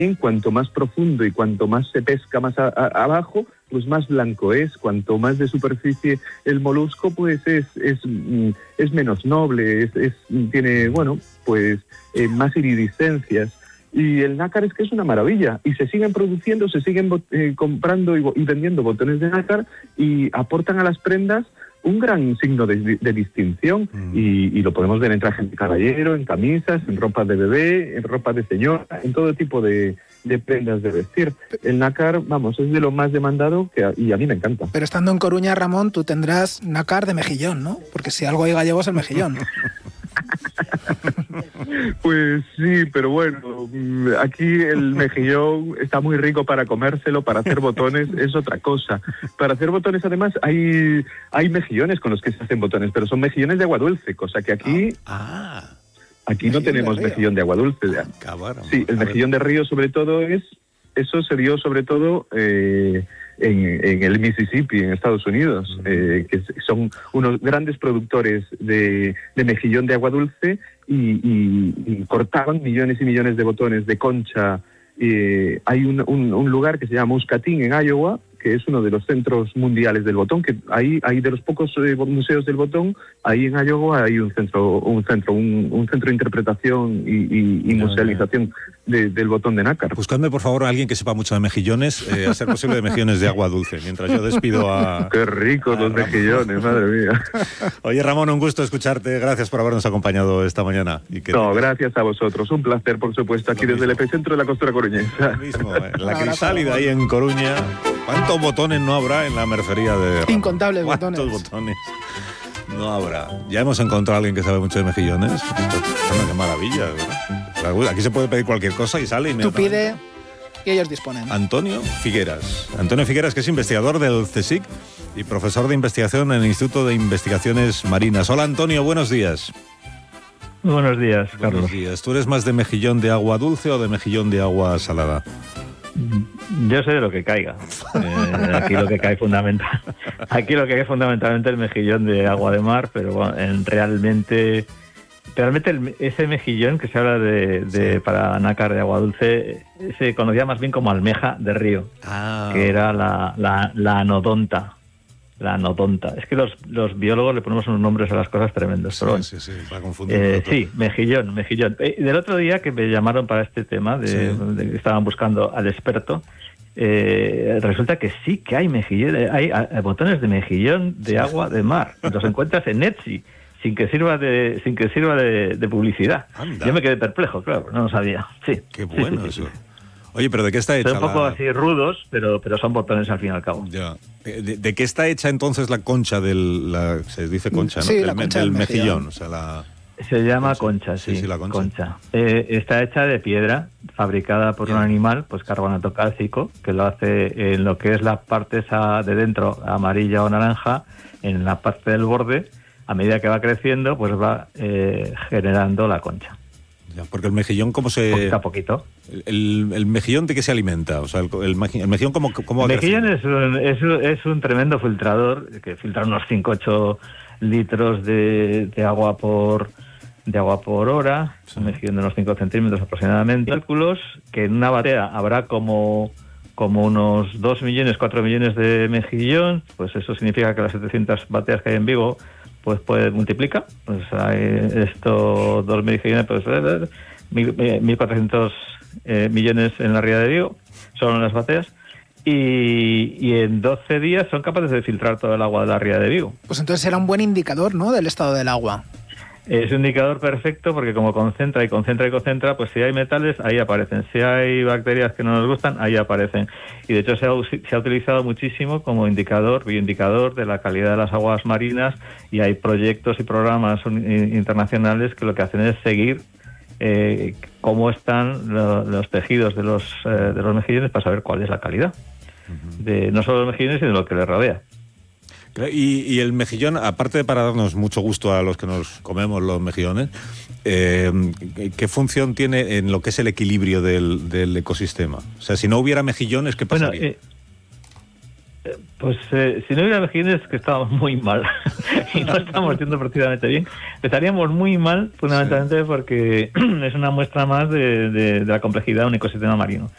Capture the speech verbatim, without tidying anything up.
cuanto más profundo y cuanto más se pesca más a, a, abajo, pues más blanco es. Cuanto más de superficie el molusco, pues es es, es menos noble, es, es tiene, bueno, pues eh, más iridiscencias. Y el nácar es que es una maravilla. Y se siguen produciendo, se siguen eh, comprando y, y vendiendo botones de nácar y aportan a las prendas un gran signo de, de distinción. Mm. Y, y lo podemos ver en trajes de caballero, en camisas, en ropa de bebé, en ropa de señora, en todo tipo de, de prendas de vestir. El nácar, vamos, es de lo más demandado que a, y a mí me encanta. Pero estando en Coruña, Ramón, tú tendrás nácar de mejillón, ¿no? Porque si algo hay gallego es el mejillón. Pues sí, pero bueno, aquí el mejillón está muy rico para comérselo, para hacer botones es otra cosa. Para hacer botones, además, hay hay mejillones con los que se hacen botones, pero son mejillones de agua dulce, cosa que aquí... Ah, ah. Aquí no tenemos de mejillón de agua dulce. Cabrón, sí, el mejillón de río sobre todo es... Eso se dio sobre todo eh, en, en el Mississippi, en Estados Unidos, uh-huh. eh, que son unos grandes productores de, de mejillón de agua dulce y, y, y cortaban millones y millones de botones de concha. Eh, hay un, un, un lugar que se llama Muscatine, en Iowa, que es uno de los centros mundiales del botón, que ahí hay de los pocos eh, museos del botón, ahí en Iowa hay un centro, un centro, un, un centro de interpretación y, y, y musealización de, del botón de nácar. Buscadme, por favor, a alguien que sepa mucho de mejillones, eh, a ser posible de mejillones de agua dulce, mientras yo despido a... ¡Qué ricos los Ramón. Mejillones, madre mía! Oye, Ramón, un gusto escucharte, gracias por habernos acompañado esta mañana. Y que no, te... gracias a vosotros, un placer, por supuesto, aquí desde el epicentro de la costura coruñesa. Lo mismo, eh, la crisálida ahí en Coruña. ¿Cuántos botones no habrá en la mercería de Ramón? Incontables botones. ¿Cuántos botones no habrá? Ya hemos encontrado a alguien que sabe mucho de mejillones. Bueno, qué maravilla, ¿verdad? Aquí se puede pedir cualquier cosa y sale y tú pide y ellos disponen. Antonio Figueras. Antonio Figueras, que es investigador del CSIC y profesor de investigación en el Instituto de Investigaciones Marinas. Hola, Antonio, buenos días. Muy buenos días, Carlos. Buenos días. ¿Tú eres más de mejillón de agua dulce o de mejillón de agua salada? Yo sé de lo que caiga. Eh, aquí lo que cae fundamental, aquí lo que cae fundamentalmente el mejillón de agua de mar, pero bueno, en realmente, realmente el, ese mejillón que se habla de, de sí. para nácar de agua dulce se conocía más bien como almeja de río, ah. que era la, la, la anodonta. La anodonta. Es que los, los biólogos le ponemos unos nombres a las cosas tremendos. Sí, pero, sí, sí, para confundir. Eh, sí, mejillón, mejillón. Eh, del otro día que me llamaron para este tema, de, sí. de que estaban buscando al experto, eh, resulta que sí que hay mejillón, hay, hay botones de mejillón de sí. agua de mar. Los encuentras en Etsy, sin que sirva de, sin que sirva de, de publicidad. Anda. Yo me quedé perplejo, claro, no lo sabía. Sí. Qué bueno sí, sí, eso. Sí. Oye, ¿pero de qué está hecha? Son un poco la... así rudos, pero, pero son botones al fin y al cabo. Ya. ¿De, de qué está hecha entonces la concha del... La, se dice concha, ¿no? Sí, del, la concha del del mejillón. mejillón. O sea, la... Se llama concha, concha sí, sí, sí, la concha. concha. Eh, está hecha de piedra, fabricada por Bien. un animal, pues carbonato cálcico, que lo hace en lo que es la parte esa de dentro, amarilla o naranja, en la parte del borde. A medida que va creciendo, pues va eh, generando la concha. Ya, porque el mejillón, ¿cómo se...? Poquito a poquito. El, el mejillón, ¿de qué se alimenta? O sea, el, el, el mejillón, ¿cómo, cómo va El mejillón es creciendo? un, es, un, es un tremendo filtrador, que filtra unos cinco a ocho litros de, de agua por de agua por hora, sí. un mejillón de unos cinco centímetros aproximadamente. Cálculos que en una batea habrá como, como unos dos millones, cuatro millones de mejillón, pues eso significa que las setecientas bateas que hay en Vigo pues pues multiplica, pues hay esto, dos mejillones, pues mil cuatrocientos eh, millones en la ría de Vigo, son las bateas, y, y en doce días son capaces de filtrar todo el agua de la ría de Vigo. Pues entonces será un buen indicador, ¿no?, del estado del agua. Es un indicador perfecto porque como concentra y concentra y concentra, pues si hay metales, ahí aparecen. Si hay bacterias que no nos gustan, ahí aparecen. Y de hecho se ha, se ha utilizado muchísimo como indicador, bioindicador de la calidad de las aguas marinas, y hay proyectos y programas internacionales que lo que hacen es seguir eh, cómo están lo, los tejidos de los, eh, de los mejillones para saber cuál es la calidad. Uh-huh. De no solo los mejillones, sino de lo que les rodea. Y, y el mejillón, aparte de para darnos mucho gusto a los que nos comemos los mejillones, eh, ¿qué función tiene en lo que es el equilibrio del, del ecosistema? O sea, si no hubiera mejillones, ¿qué pasaría? Bueno, eh, pues eh, si no hubiera mejillones, que estábamos muy mal y no estamos yendo precisamente bien. Estaríamos muy mal, fundamentalmente, sí. porque es una muestra más de, de, de la complejidad de un ecosistema marino.